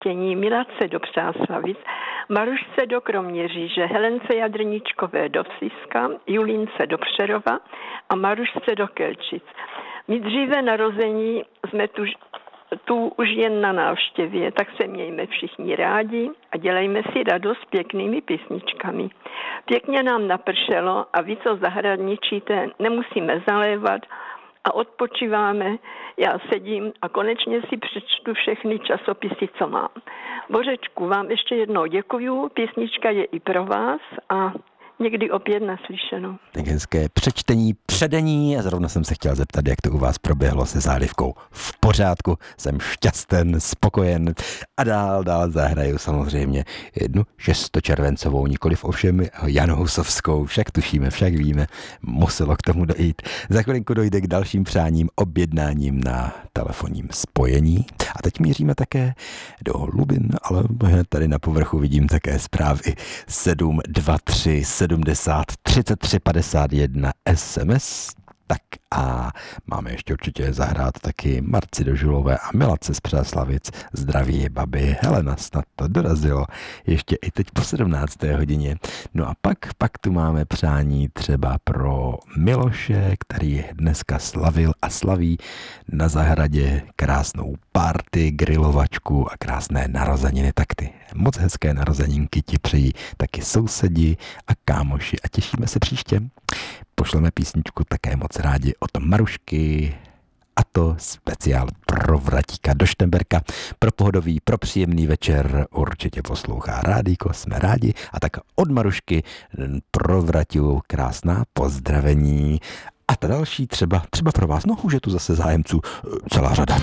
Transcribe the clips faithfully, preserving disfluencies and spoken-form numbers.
chtění Miladce do Přáslavic, Marušce do Kroměříže, Helence Jadrničkové do Vsiska, Julínce do Přerova a Marušce do Kelčic. My dříve narození jsme tu, tu už jen na návštěvě, tak se mějme všichni rádi a dělejme si radost pěknými písničkami. Pěkně nám napršelo a vy, co zahradničíte, nemusíme zalévat a odpočíváme. Já sedím a konečně si přečtu všechny časopisy, co mám. Bořečku, vám ještě jednou děkuju, písnička je i pro vás a někdy opět naslyšenou. Tak hezké přečtení, předení a zrovna jsem se chtěl zeptat, jak to u vás proběhlo se zálivkou. V pořádku, jsem šťasten, spokojen a dál, dál zahraju samozřejmě jednu šestočervencovou, nikoliv ovšem Janhousovskou, však tušíme, však víme, muselo k tomu dojít. Za chvilinku dojde k dalším přáním, objednáním na telefonním spojení a teď míříme také do hlubin, ale tady na povrchu vidím také zprávy sedm dva tři sedmdesát třicet tři padesát jedna es em es. Tak a máme ještě určitě zahrát taky Marci Dožulové a Miladce z Přáslavic. Zdraví babi, Helena, snad to dorazilo ještě i teď po sedmnácté hodině. No a pak, pak tu máme přání třeba pro Miloše, který dneska slavil a slaví na zahradě krásnou party, grilovačku a krásné narozeniny. Tak ty moc hezké narozeninky ti přejí taky sousedi a kámoši a těšíme se příště. Pošleme písničku také moc rádi od Marušky a to speciál pro Vratíka do Štemberka. Pro pohodový, pro příjemný večer určitě poslouchá rádíko, jsme rádi. A tak od Marušky pro Vratiu krásná pozdravení. A ta další třeba, třeba pro vás, no už je tu zase zájemců celá řada.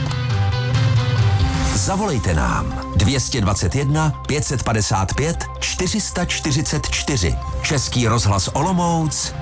Zavolejte nám dvě dvacet jedna pět padesát pět čtyři čtyřicet čtyři. Český rozhlas Olomouc